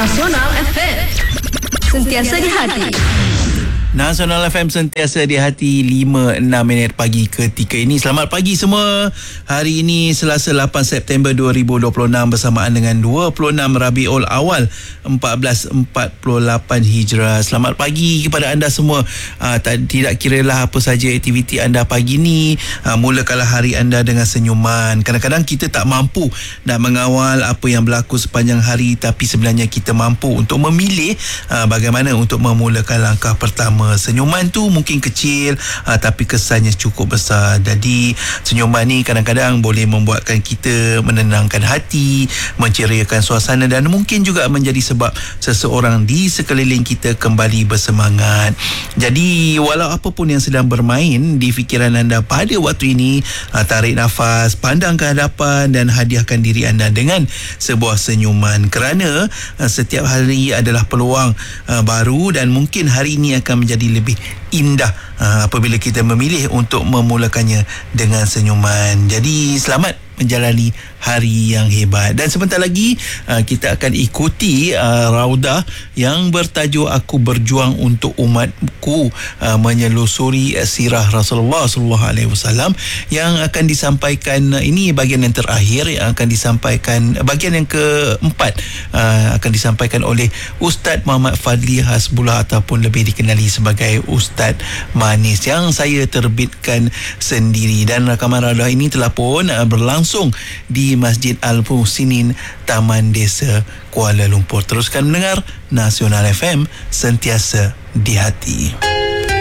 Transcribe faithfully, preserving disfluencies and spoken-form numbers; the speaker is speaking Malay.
Nasional F M, sentiasa di hati. Nasional F M sentiasa di hati. Lima enam minit pagi ketika ini. Selamat pagi semua. Hari ini Selasa lapan September dua ribu dua puluh enam bersamaan dengan dua puluh enam Rabiul Awal empat belas empat puluh lapan Hijrah. Selamat pagi kepada anda semua. Aa, tak, tidak kiralah apa saja aktiviti anda pagi ni, aa, mulakanlah hari anda dengan senyuman. Kadang-kadang kita tak mampu nak mengawal apa yang berlaku sepanjang hari, tapi sebenarnya kita mampu untuk memilih aa, bagaimana untuk memulakan langkah pertama. Senyuman tu mungkin kecil, uh, tapi kesannya cukup besar. Jadi senyuman ni kadang-kadang boleh membuatkan kita menenangkan hati, menceriakan suasana, dan mungkin juga menjadi sebab seseorang di sekeliling kita kembali bersemangat. Jadi walau apapun yang sedang bermain di fikiran anda pada waktu ini, uh, tarik nafas, pandang ke hadapan dan hadiahkan diri anda dengan sebuah senyuman, kerana uh, setiap hari adalah peluang uh, baru, dan mungkin hari ini akan menjadi jadi lebih indah uh, apabila kita memilih untuk memulakannya dengan senyuman. Jadi selamat menjalani hari yang hebat. Dan sebentar lagi uh, kita akan ikuti uh, raudah yang bertajuk Aku Berjuang Untuk Umatku, uh, menyelusuri uh, sirah Rasulullah sallallahu alaihi wasallam, yang akan disampaikan, uh, ini bahagian yang terakhir yang akan disampaikan, uh, bahagian yang keempat uh, akan disampaikan oleh Ustaz Muhammad Fadli Hasbullah, ataupun lebih dikenali sebagai Ustaz Manis, yang saya terbitkan sendiri. Dan rakaman raudah ini telah pun uh, berlangsung di Masjid Al-Muhsinin, Taman Desa, Kuala Lumpur. Teruskan mendengar Nasional F M, sentiasa di hati.